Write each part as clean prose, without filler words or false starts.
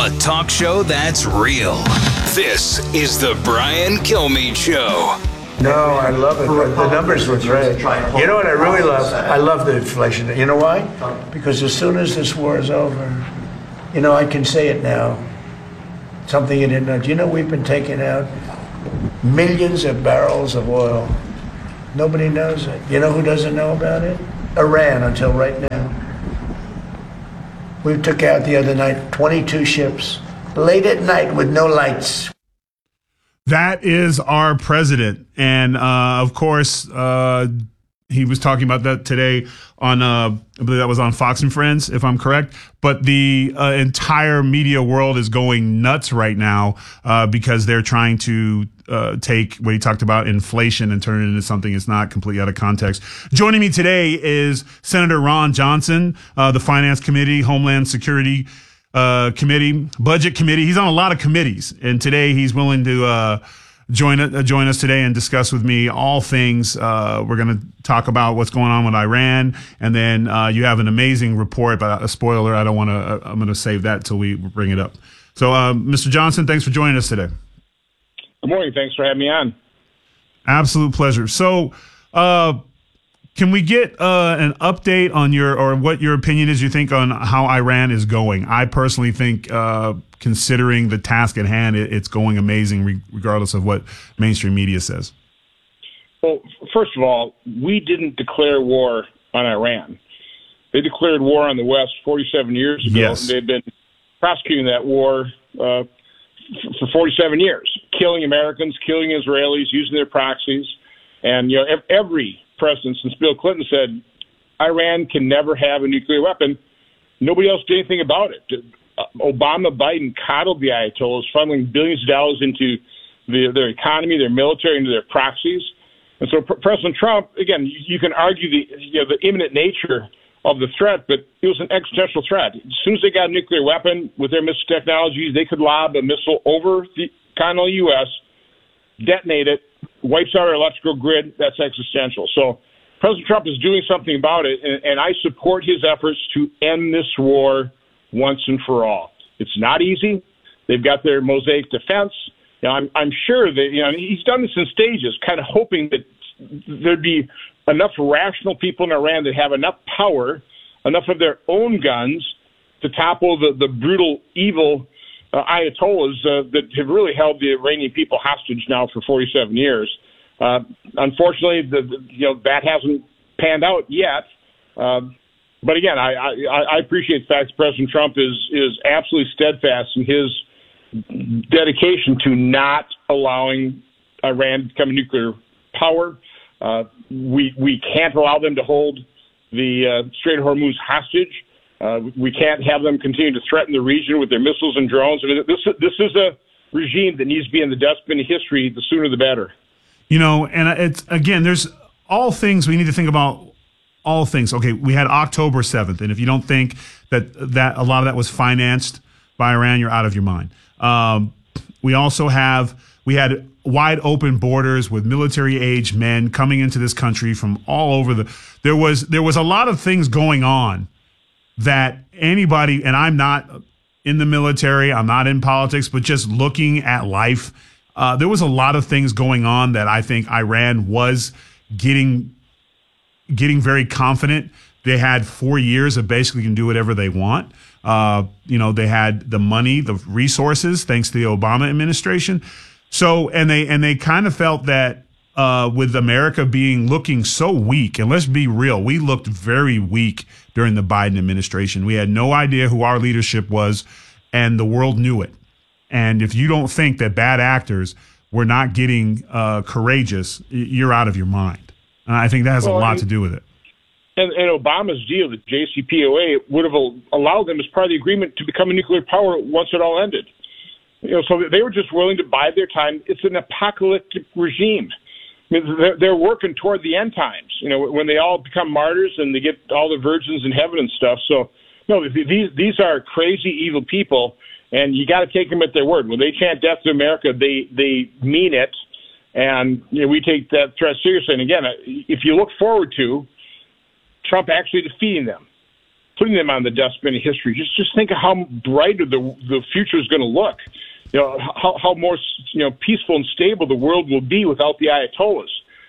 a talk show that's real. This is the Brian Kilmeade Show. No, I love it. The numbers look great. You know what I really love? I love the inflation. You know why? Because as soon as this war is over, I can say it now. Something you didn't know. Do you know we've been taking out millions of barrels of oil? Nobody knows it. You know who doesn't know about it? Iran, until right now. We took out the other night 22 ships, late at night with no lights. That is our president. And, of course, he was talking about that today on, I believe that was on Fox and Friends, if I'm correct. But the entire media world is going nuts right now because they're trying to take what he talked about, inflation, and turn it into something that's not completely out of context. Joining me today is Senator Ron Johnson, the Finance Committee, Homeland Security Committee, Budget Committee. He's on a lot of committees, and today he's willing to join us today and discuss with me all things. We're going to talk about what's going on with Iran, and then you have an amazing report, but a spoiler, I'm going to save that till we bring it up. So, Mr. Johnson, thanks for joining us today. Good morning. Thanks for having me on. Absolute pleasure. So, can we get an update on what your opinion is, you think, on how Iran is going? I personally think, considering the task at hand, it's going amazing, regardless of what mainstream media says. Well, first of all, we didn't declare war on Iran. They declared war on the West 47 years ago. Yes. They've been prosecuting that war for 47 years, killing Americans, killing Israelis, using their proxies. And, every president since Bill Clinton said Iran can never have a nuclear weapon. Nobody else did anything about it. Obama, Biden coddled the Ayatollahs, funneling billions of dollars into their economy, their military, into their proxies. And so President Trump, again, you can argue the imminent nature of the threat, but it was an existential threat. As soon as they got a nuclear weapon with their missile technologies, they could lob a missile over the continental U.S., detonate it, wipes out our electrical grid. That's existential. So President Trump is doing something about it, and I support his efforts to end this war once and for all. It's not easy. They've got their Mosaic defense. I'm sure that he's done this in stages, kind of hoping that there'd be enough rational people in Iran that have enough power, enough of their own guns to topple the brutal, evil Ayatollahs that have really held the Iranian people hostage now for 47 years. Unfortunately, that hasn't panned out yet. But again, I appreciate the fact that President Trump is absolutely steadfast in his dedication to not allowing Iran to become a nuclear power. We can't allow them to hold the Strait of Hormuz hostage. We can't have them continue to threaten the region with their missiles and drones. I mean, this is a regime that needs to be in the dustbin of history. The sooner the better. And it's, again, there's all things we need to think about. All things. Okay, we had October 7th, and if you don't think that a lot of that was financed by Iran, you're out of your mind. We had wide open borders with military-aged men coming into this country from all over there was a lot of things going on that anybody, and I'm not in the military, I'm not in politics, but just looking at life, there was a lot of things going on that I think Iran was getting very confident. They had 4 years of basically can do whatever they want. They had the money, the resources, thanks to the Obama administration. So, and they kind of felt that with America looking so weak, and let's be real, we looked very weak during the Biden administration. We had no idea who our leadership was, and the world knew it. And if you don't think that bad actors were not getting courageous, you're out of your mind. And I think that has a lot to do with it. And Obama's deal, the JCPOA, would have allowed them as part of the agreement to become a nuclear power once it all ended. So they were just willing to bide their time. It's an apocalyptic regime. I mean, they're working toward the end times, when they all become martyrs and they get all the virgins in heaven and stuff. So, no, these are crazy, evil people, and you got to take them at their word. When they chant death to America, they mean it, and we take that threat seriously. And again, if you look forward to Trump actually defeating them, putting them on the dustbin of history. Just think of how brighter the future is going to look. How more peaceful and stable the world will be without the Ayatollahs.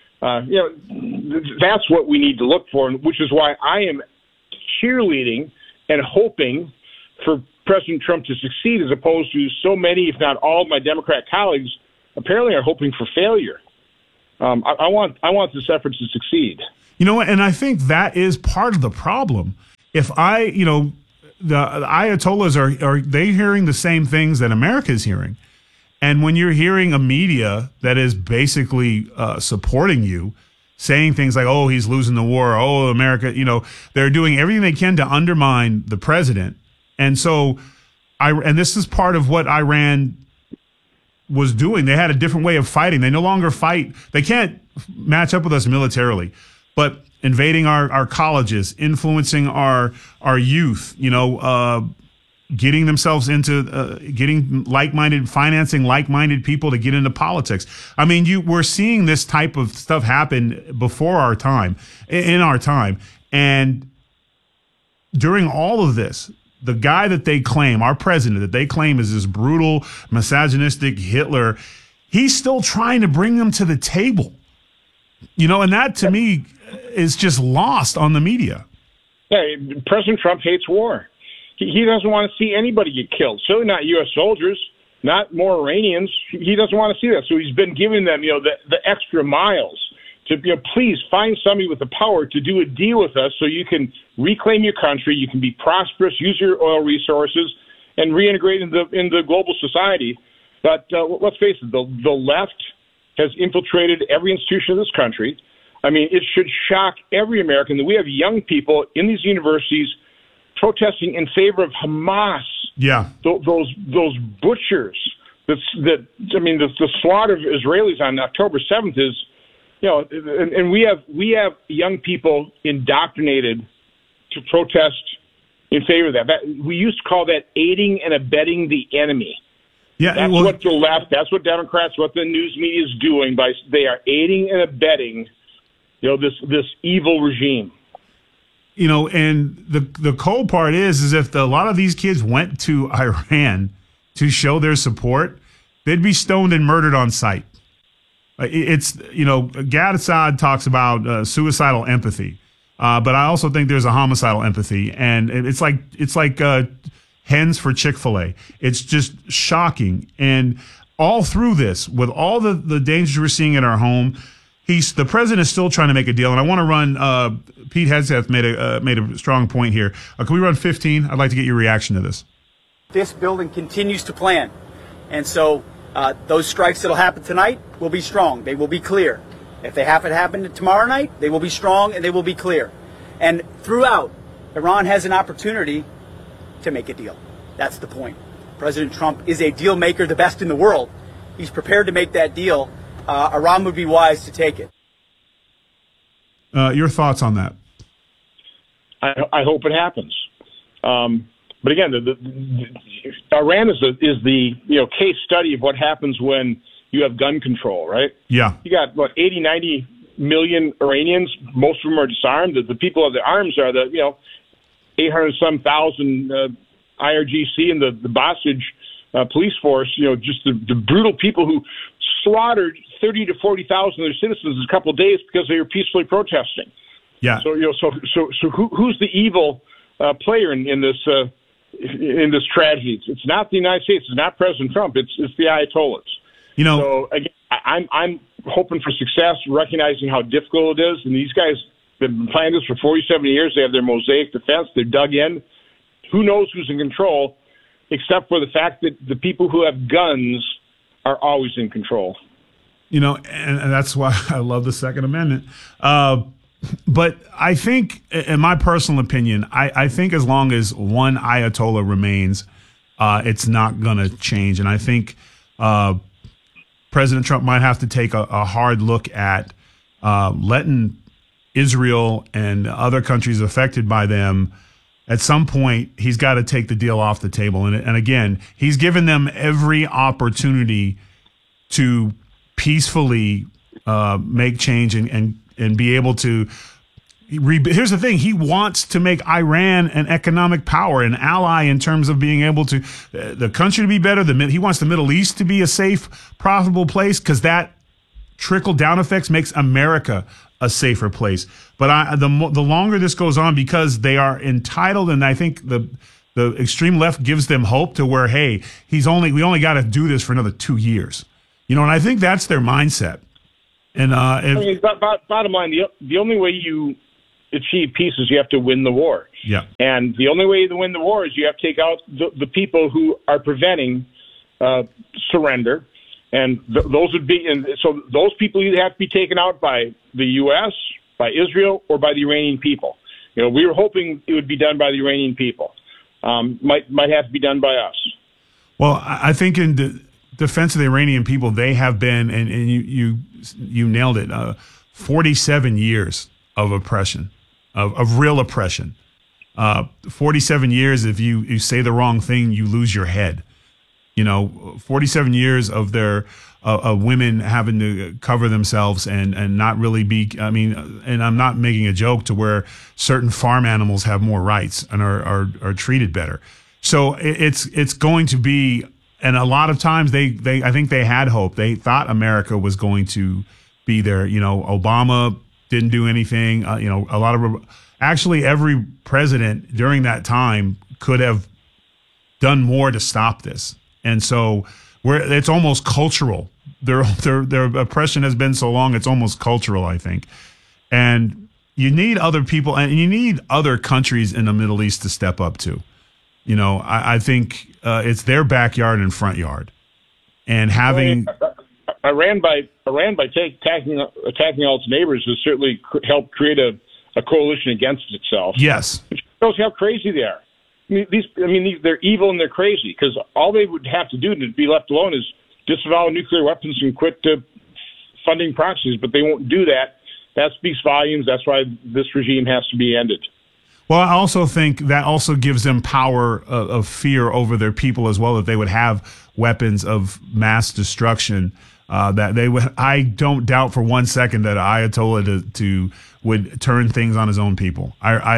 That's what we need to look for, which is why I am cheerleading and hoping for President Trump to succeed, as opposed to so many, if not all, of my Democrat colleagues apparently are hoping for failure. I want this effort to succeed. You know what? And I think that is part of the problem. If the Ayatollahs are they hearing the same things that America is hearing? And when you're hearing a media that is basically supporting you, saying things like, oh, he's losing the war, oh, America, they're doing everything they can to undermine the president. And so and this is part of what Iran was doing. They had a different way of fighting. They no longer fight. They can't match up with us militarily, but invading our colleges, influencing our youth, getting themselves into getting financing like-minded people to get into politics. I mean, we're seeing this type of stuff happen before our time, in our time. And during all of this, the guy that they claim, our president, that they claim is this brutal, misogynistic Hitler, he's still trying to bring them to the table. And that to me is just lost on the media. Yeah, President Trump hates war. He doesn't want to see anybody get killed. Certainly not U.S. soldiers, not more Iranians. He doesn't want to see that. So he's been giving them, the extra miles to, please find somebody with the power to do a deal with us so you can reclaim your country, you can be prosperous, use your oil resources, and reintegrate into global society. But let's face it, the left has infiltrated every institution of this country. I mean, it should shock every American that we have young people in these universities protesting in favor of Hamas. Yeah, those butchers. The slaughter of Israelis on October 7th is, and we have young people indoctrinated to protest in favor of that. We used to call that aiding and abetting the enemy. Yeah, that's what the left, that's what Democrats, what the news media is doing. They are aiding and abetting, this evil regime. And the cold part is if a lot of these kids went to Iran to show their support, they'd be stoned and murdered on sight. It's, Gad Assad talks about suicidal empathy, but I also think there's a homicidal empathy, and it's like hens for Chick-fil-A. It's just shocking. And all through this, with all the dangers we're seeing in our home, the president is still trying to make a deal. And I want to run, Pete Hegseth made a strong point here. Can we run 15? I'd like to get your reaction to this. This building continues to plan. And so those strikes that will happen tonight will be strong. They will be clear. If they happen tomorrow night, they will be strong and they will be clear. And throughout, Iran has an opportunity to make a deal. That's the point. President Trump is a deal maker, the best in the world. He's prepared to make that deal. Iran would be wise to take it. Your thoughts on that? I hope it happens. But again, Iran is the case study of what happens when you have gun control, right? Yeah. You got 80, 90 million Iranians. Most of them are disarmed. The people of the arms are the 800-some thousand IRGC and the Basij police force. Just the brutal people who slaughtered 30 to 40,000 of their citizens in a couple of days because they were peacefully protesting. Yeah. So who's the evil player in this tragedy? It's not the United States. It's not President Trump. It's the Ayatollahs. So again, I'm hoping for success, recognizing how difficult it is. And these guys have been planning this for 47 years. They have their mosaic defense. They're dug in. Who knows who's in control, except for the fact that the people who have guns are always in control. And that's why I love the Second Amendment. But I think, in my personal opinion, I think as long as one Ayatollah remains, it's not going to change. And I think President Trump might have to take a hard look at letting Israel and other countries affected by them. At some point, he's got to take the deal off the table. And again, he's given them every opportunity to peacefully make change and be able to here's the thing. He wants to make Iran an economic power, an ally in terms of being able to the country to be better. He wants the Middle East to be a safe, profitable place because that trickle down effects makes America a safer place. But the longer this goes on, because they are entitled, and I think the extreme left gives them hope to where, hey, we only got to do this for another 2 years. And I think that's their mindset. And bottom line, the only way you achieve peace is you have to win the war. Yeah. And the only way to win the war is you have to take out the people who are preventing surrender. And those would be, and so those people either have to be taken out by the U.S., by Israel, or by the Iranian people. We were hoping it would be done by the Iranian people. Might have to be done by us. Well, I think in the defense of the Iranian people, they have been, and you nailed it, 47 years of oppression, of real oppression. 47 years, if you say the wrong thing, you lose your head. 47 years of their women having to cover themselves and not really be. I mean, and I'm not making a joke to where certain farm animals have more rights and are treated better. So it's going to be, and a lot of times I think they had hope. They thought America was going to be there. Obama didn't do anything. A lot of actually every president during that time could have done more to stop this. And so it's almost cultural. Their oppression has been so long, it's almost cultural, I think. And you need other people, and you need other countries in the Middle East to step up to. I think it's their backyard and front yard. And having Iran by attacking all its neighbors has certainly helped create a coalition against itself. Yes. Which shows how crazy they are. They're evil and they're crazy, because all they would have to do to be left alone is disavow nuclear weapons and quit funding proxies, but they won't do that. That speaks volumes. That's why this regime has to be ended. Well, I also think that also gives them power of fear over their people as well, that they would have weapons of mass destruction. That they would. I don't doubt for 1 second that Ayatollah would turn things on his own people.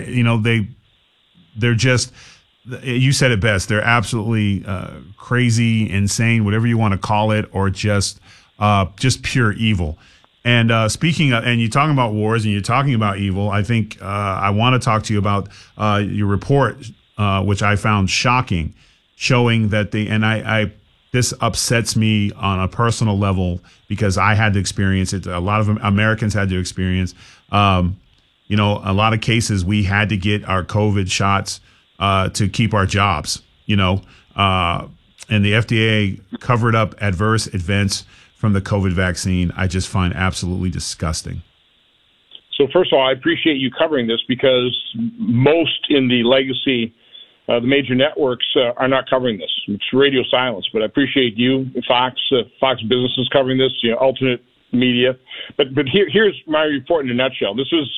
They're just. You said it best. They're absolutely crazy, insane, whatever you want to call it, or just pure evil. And speaking of, and you're talking about wars and you're talking about evil, I think I want to talk to you about your report, which I found shocking, showing that this upsets me on a personal level because I had to experience it. A lot of Americans had to experience. A lot of cases we had to get our COVID shots to keep our jobs, and the FDA covered up adverse events from the COVID vaccine. I just find absolutely disgusting. So first of all, I appreciate you covering this, because most in the legacy, the major networks are not covering this. It's radio silence, but I appreciate you, Fox Business is covering this, alternate media. But here's my report in a nutshell. This is,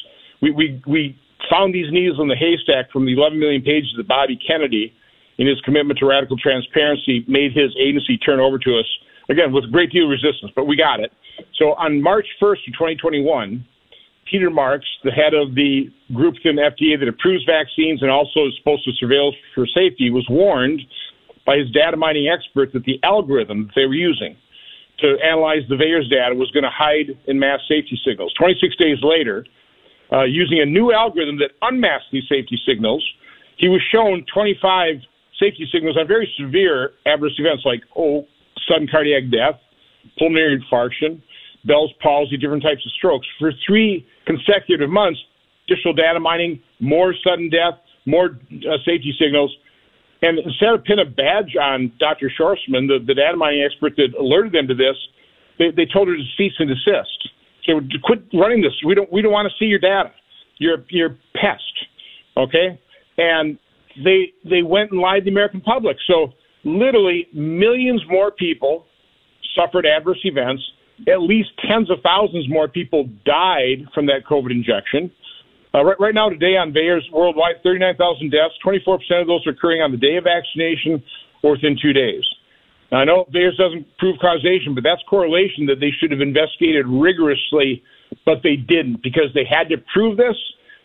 we found these needles in the haystack from the 11 million pages that Bobby Kennedy, in his commitment to radical transparency, made his agency turn over to us, again, with a great deal of resistance, but we got it. So on March 1st of 2021, Peter Marks, the head of the group within the FDA that approves vaccines and also is supposed to surveil for safety, was warned by his data mining expert that the algorithm that they were using to analyze the VAERS data was going to hide in mass safety signals. 26 days later, using a new algorithm that unmasked these safety signals, he was shown 25 safety signals on very severe adverse events like sudden cardiac death, pulmonary infarction, Bell's palsy, different types of strokes. For 3 consecutive months, additional data mining, more sudden death, more safety signals. And instead of pinning a badge on Dr. Schwarzman, the data mining expert that alerted them to this, they told her to cease and desist. So quit running this. We don't want to see your data. You're a pest, okay? And they went and lied to the American public. So literally millions more people suffered adverse events. At least tens of thousands more people died from that COVID injection. Right now, today on VAERS worldwide, 39,000 deaths. 24% of those are occurring on the day of vaccination or within 2 days. Now, I know VAERS doesn't prove causation, but that's correlation that they should have investigated rigorously, but they didn't, because they had to prove this.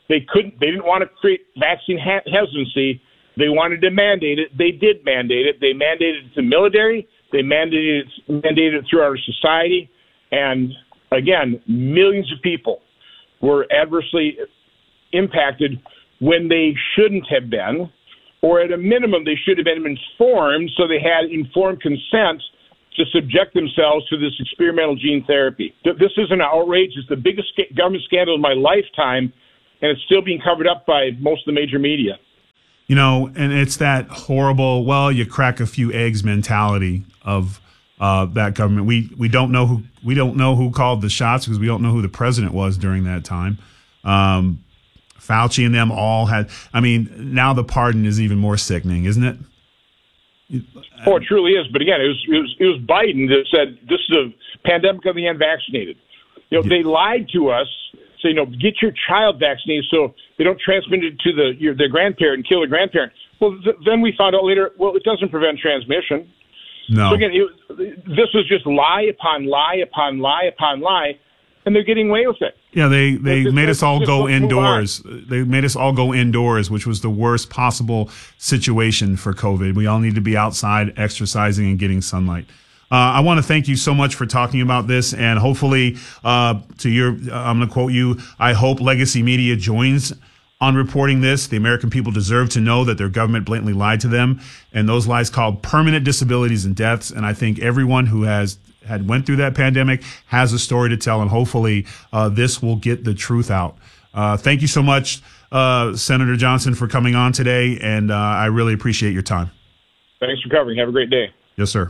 They didn't want to create vaccine hesitancy. They wanted to mandate it. They did mandate it. They mandated it to the military. They mandated it through our society. And again, millions of people were adversely impacted when they shouldn't have been, or at a minimum, they should have been informed so they had informed consent to subject themselves to this experimental gene therapy. This is an outrage. It's the biggest government scandal of my lifetime, and it's still being covered up by most of the major media. You know, and it's that horrible, well, you crack a few eggs mentality of that government. We don't know who called the shots because we don't know who the president was during that time. Fauci and them all had. I mean, now the pardon is even more sickening, isn't it? Oh, it truly is. But again, it was Biden that said this is a pandemic of the unvaccinated. You know, they lied to us. Say, get your child vaccinated so they don't transmit it to their grandparent and kill the grandparent. Well, then we found out later, well, it doesn't prevent transmission. No. So again, this was just lie upon lie upon lie upon lie, and they're getting away with it. Yeah, they made us all go indoors. They made us all go indoors, which was the worst possible situation for COVID. We all need to be outside exercising and getting sunlight. I want to thank you so much for talking about this, and hopefully, I'm going to quote you, I hope legacy media joins on reporting this. The American people deserve to know that their government blatantly lied to them, and those lies caused permanent disabilities and deaths. And I think everyone who went through that pandemic has a story to tell, and hopefully this will get the truth out. Thank you so much, Senator Johnson, for coming on today, and I really appreciate your time. Thanks for covering. Have a great day. Yes, sir.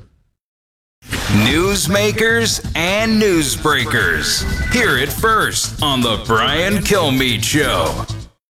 Newsmakers and newsbreakers. Hear it first on The Brian Kilmeade Show.